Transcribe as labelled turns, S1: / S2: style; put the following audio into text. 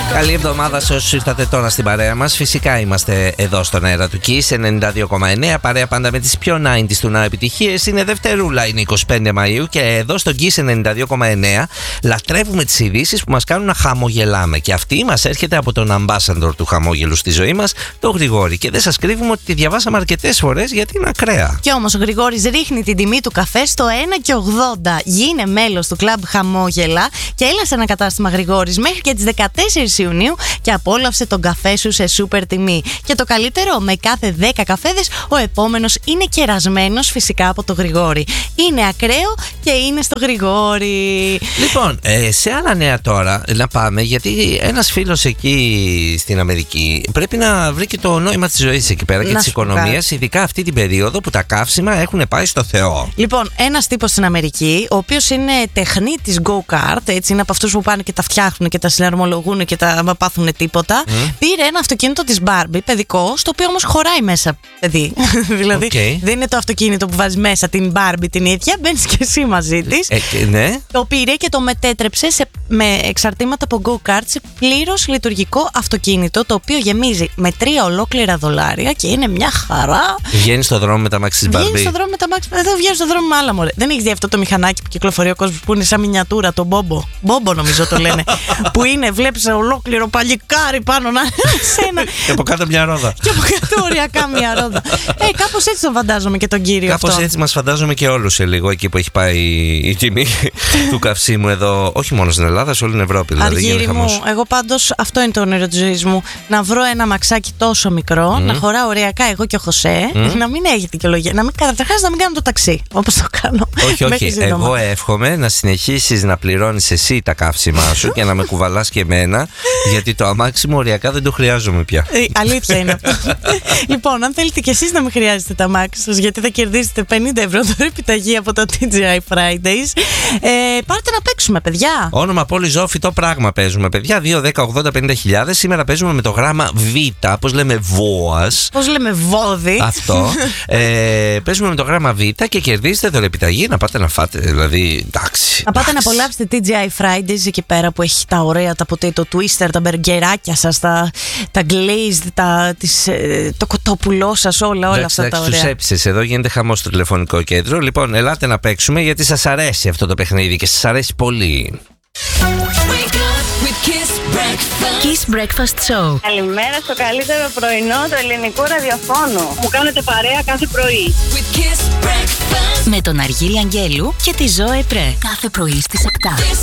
S1: Καλή εβδομάδα σε όσους ήρθατε τώρα στην παρέα μας. Φυσικά είμαστε εδώ στον αέρα του Kiss 92,9. Παρέα πάντα με τις πιο 90s του Now επιτυχίες. Είναι Δευτερούλα, είναι 25 Μαΐου και εδώ στο Kiss 92,9 λατρεύουμε τις ειδήσεις που μας κάνουν να χαμογελάμε. Και αυτή μας έρχεται από τον ambassador του χαμόγελου στη ζωή μας, τον Γρηγόρη. Και δεν σας κρύβουμε ότι τη διαβάσαμε αρκετές φορές γιατί είναι ακραία.
S2: Και όμως ο Γρηγόρης ρίχνει την τιμή του καφέ στο 1,80. Γίνε μέλος του κλαμπ Χαμόγελα και έλα σε ένα κατάστημα Γρηγόρης μέχρι και τις 14 Ιουνίου και απόλαυσε τον καφέ σου σε σούπερ τιμή. Και το καλύτερο, με κάθε 10 καφέδες ο επόμενος είναι κερασμένος φυσικά από το Γρηγόρη. Είναι ακραίο και είναι στο Γρηγόρη.
S1: Λοιπόν, σε άλλα νέα τώρα να πάμε, γιατί ένας φίλος εκεί στην Αμερική πρέπει να βρει και το νόημα της ζωής εκεί πέρα και της οικονομίας, ειδικά αυτή την περίοδο που τα καύσιμα έχουν πάει στο Θεό.
S2: Λοιπόν, ένας τύπος στην Αμερική, ο οποίος είναι τεχνίτης go-kart, έτσι, είναι από αυτούς που πάνε και τα φτιάχνουν και τα συναρμολογούν και τα πάθουν τίποτα. Πήρε ένα αυτοκίνητο της Barbie, παιδικό, στο οποίο όμως χωράει μέσα παιδί. Δηλαδή δεν είναι το αυτοκίνητο που βάζει μέσα την Barbie την ίδια, μπαίνεις και εσύ μαζί της.
S1: Ναι.
S2: Το πήρε και το μετέτρεψε με εξαρτήματα από go-kart σε πλήρως λειτουργικό αυτοκίνητο, το οποίο γεμίζει με 3 ολόκληρα δολάρια και είναι μια χαρά.
S1: Βγαίνει στο δρόμο με τα μάξι της Barbie.
S2: Βγαίνει στο δρόμο με τα μάξι. Εδώ βγαίνει στο δρόμο με άλλα μωρέ. Δεν έχει δει αυτό το μηχανάκι που κυκλοφορεί ο κόσμος που είναι σαν μινιατούρα, το Μπόμπο. Μπόμπο νομίζω το λένε. Που είναι, βλέπεις ολόκληρο παλικάρι πάνω να σε ένα.
S1: Και από κάτω μια ρόδα.
S2: Και από κάτω οριακά μια ρόδα. Κάπως έτσι τον φαντάζομαι και τον κύριο αυτό.
S1: Κάπως έτσι μας φαντάζομαι και όλους σε λίγο εκεί που έχει πάει η τιμή του καυσίμου εδώ. Όχι μόνο στην Ελλάδα, σε όλη την Ευρώπη. Δηλαδή,
S2: Αργύρι μου, εγώ πάντως αυτό είναι το όνειρο της ζωής μου. Να βρω ένα μαξάκι τόσο μικρό, να χωράω ωριακά εγώ και ο Χωσέ, να μην έχει δικαιολογία. Καταρχάς να μην κάνω το ταξί όπως το κάνω.
S1: Όχι. Εγώ εύχομαι να συνεχίσεις να πληρώνεις εσύ τα καύσιμά σου και να με κουβαλάς και εμένα, γιατί το αμάξι μου οριακά δεν το χρειάζομαι πια.
S2: Αλήθεια είναι αυτό. Λοιπόν, αν θέλετε κι εσείς να μην χρειάζεστε τα αμάξι σας, γιατί θα κερδίσετε 50 ευρώ τώρα επιταγή από το TGI Fridays, πάρτε να παίξουμε, παιδιά.
S1: Όνομα, πόλη, ζώο, φυτό, πράγμα παίζουμε, παιδιά. 2, 10, 80, 50.000. Σήμερα παίζουμε με το γράμμα Β. Πώς λέμε βόας.
S2: Πώς λέμε βόδι.
S1: Αυτό. Παίζουμε με το γράμμα Β και κερδίζετε δωρεπιταγή να πάτε να φάτε. Δηλαδή, εντάξει.
S2: Να πάτε να απολαύσετε TGI Fridays εκεί πέρα που έχει τα ωραία, τα potato twister, τα μπεργκεράκια σας, τα glazed, το κοτόπουλό σας, όλα αυτά τα ωραία.
S1: Τους έψες, εδώ γίνεται χαμός στο τηλεφωνικό κέντρο. Λοιπόν, ελάτε να παίξουμε γιατί σας αρέσει αυτό το παιχνίδι και σας αρέσει πολύ.
S3: Kiss Breakfast Show.
S4: Καλημέρα στο καλύτερο πρωινό του ελληνικού ραδιοφώνου. Μου κάνετε παρέα κάθε πρωί.
S3: Με τον Αργύρι Αγγέλου και τη Ζωέ Πρέ. Κάθε πρωί στις 7.